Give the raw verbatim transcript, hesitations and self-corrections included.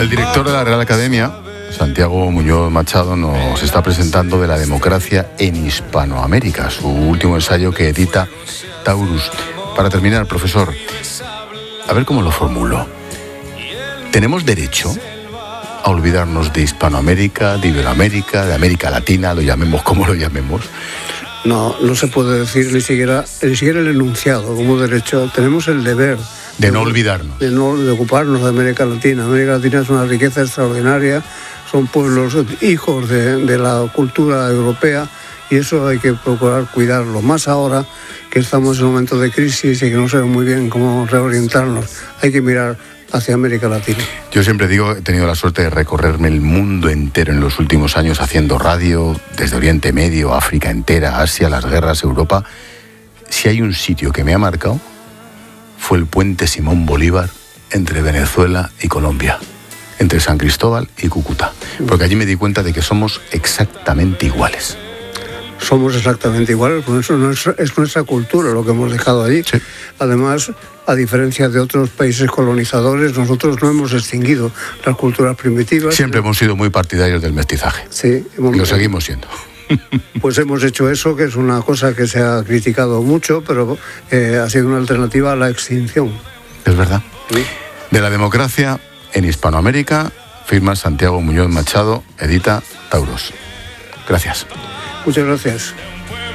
El director de la Real Academia, Santiago Muñoz Machado, nos está presentando De la democracia en Hispanoamérica, su último ensayo que edita Taurus. Para terminar, profesor, a ver cómo lo formulo. ¿Tenemos derecho a olvidarnos de Hispanoamérica, de Iberoamérica, de América Latina, lo llamemos como lo llamemos? No, no se puede decir ni siquiera, ni siquiera el enunciado como derecho. Tenemos el deber de, de no olvidarnos. De no de ocuparnos de América Latina. América Latina es una riqueza extraordinaria, son pueblos hijos de, de la cultura europea y eso hay que procurar cuidarlo. Más ahora que estamos en un momento de crisis y que no sabemos muy bien cómo reorientarnos. Hay que mirar hacia América Latina. Yo siempre digo, he tenido la suerte de recorrerme el mundo entero en los últimos años haciendo radio, desde Oriente Medio, África entera, Asia, las guerras, Europa. Si hay un sitio que me ha marcado, fue el puente Simón Bolívar entre Venezuela y Colombia, entre San Cristóbal y Cúcuta, porque allí me di cuenta de que somos exactamente iguales. Somos exactamente iguales, por eso es nuestra cultura lo que hemos dejado allí. Sí. Además, a diferencia de otros países colonizadores, nosotros no hemos extinguido las culturas primitivas. Siempre hemos sido muy partidarios del mestizaje. Sí. Hemos, y lo seguimos siendo. Pues hemos hecho eso, que es una cosa que se ha criticado mucho, pero eh, ha sido una alternativa a la extinción. Es verdad. Sí. De la democracia en Hispanoamérica, firma Santiago Muñoz Machado, edita Taurus. Gracias. Muchas gracias.